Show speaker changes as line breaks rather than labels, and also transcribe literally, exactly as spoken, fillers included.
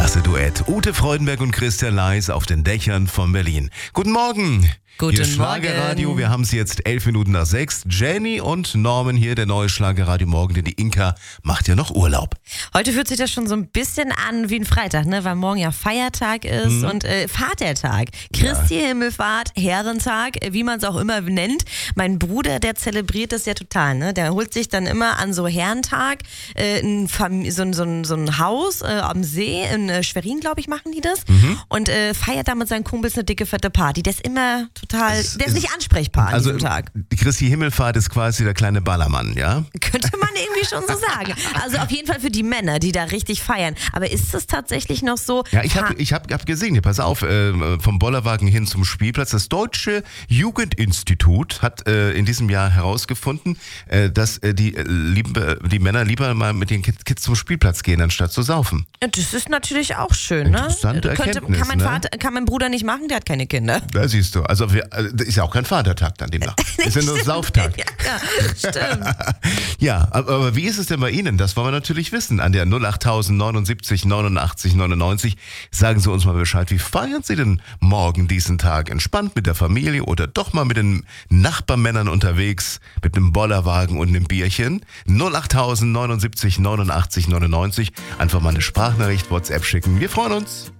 Klasse Duett. Ute Freudenberg und Christian Leis auf den Dächern von Berlin. Guten Morgen.
Guten
hier ist Schlagerradio.
Morgen.
Wir haben es jetzt elf Minuten nach sechs. Jenny und Norman hier, der neue Schlagerradio Morgen, denn die Inka macht ja noch Urlaub.
Heute fühlt sich das schon so ein bisschen an wie ein Freitag, ne? Weil morgen ja Feiertag ist
Mhm.
und äh, Vatertag. Christi Himmelfahrt, Herrentag, äh, wie man es auch immer nennt. Mein Bruder, der zelebriert das ja total, ne? Der holt sich dann immer an so Herrentag äh, ein, Fam- so, ein- so, ein- so ein Haus äh, am See, in äh, Schwerin, glaube ich, machen die das.
Mhm.
Und äh, feiert da mit seinen Kumpels eine dicke, fette Party. Der ist immer total,
Es
der ist
ist-
nicht ansprechbar an
Also
diesem Tag.
die Christi Himmelfahrt ist quasi der kleine Ballermann, ja?
Könnte man irgendwie schon so sagen. Also auf jeden Fall für die Männer, die da richtig feiern. Aber ist es tatsächlich noch so?
Ja, ich habe
Ha-
ich hab, hab gesehen, hier, pass auf, äh, vom Bollerwagen hin zum Spielplatz. Das Deutsche Jugendinstitut hat äh, in diesem Jahr herausgefunden, äh, dass äh, die, äh, liebe, die Männer lieber mal mit den Kids, Kids zum Spielplatz gehen, anstatt zu saufen.
Das ist natürlich auch schön, ne?
Interessante Erkenntnis,
kann, mein
ne?
Vater, kann mein Bruder nicht machen, der hat keine Kinder.
Da siehst du. Also wir, äh, das ist ja auch kein Vatertag dann demnach. Ist ja nur Sauftag.
Ja, ja, stimmt.
Ja, aber, aber wie ist es denn bei Ihnen? Das wollen wir natürlich wissen. An der null achttausend neunundsiebzig neunundachtzig neunundneunzig. Sagen Sie uns mal Bescheid. Wie feiern Sie denn morgen diesen Tag? Entspannt mit der Familie oder doch mal mit den Nachbarmännern unterwegs, mit einem Bollerwagen und einem Bierchen? null achttausend neunundsiebzig neunundachtzig neunundneunzig. Einfach mal eine Sprachnachricht, WhatsApp schicken. Wir freuen uns.